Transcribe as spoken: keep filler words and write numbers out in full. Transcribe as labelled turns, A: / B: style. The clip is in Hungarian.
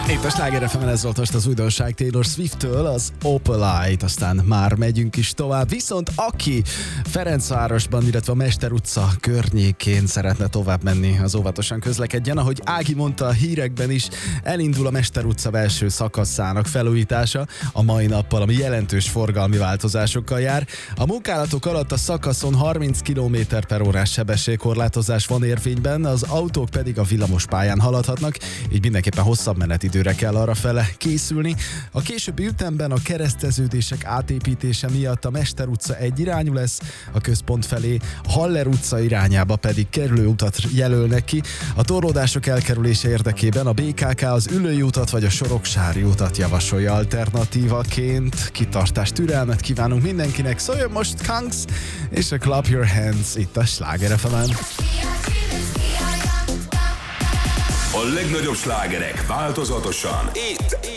A: Itt a Sláger ef emen ez volt most az újdonság Taylor Swift-től, az Opalite, aztán már megyünk is tovább. Viszont aki Ferencvárosban, illetve a Mester utca környékén szeretne tovább menni, az óvatosan közlekedjen. Ahogy Ági mondta a hírekben is, elindul a Mester utca belső szakaszának felújítása a mai nappal, ami jelentős forgalmi változásokkal jár. A munkálatok alatt a szakaszon harminc kilométer per órás sebességkorlátozás van érvényben, az autók pedig a villamos pályán haladhatnak, így mindenképpen hosszabb menetidőre kell arrafele készülni. A későbbi ütemben a kereszteződések átépítése miatt a Mester utca egyirányú lesz, a központ felé, a Haller utca irányába pedig kerülőutat jelölnek ki. A torlódások elkerülése érdekében a bé ká ká az Üllői utat vagy a Soroksári utat javasolja alternatívaként. Kitartást, türelmet kívánunk mindenkinek, szóljon most Kangs és a Clap Your Hands itt a Sláger ef emen.
B: A legnagyobb slágerek változatosan itt,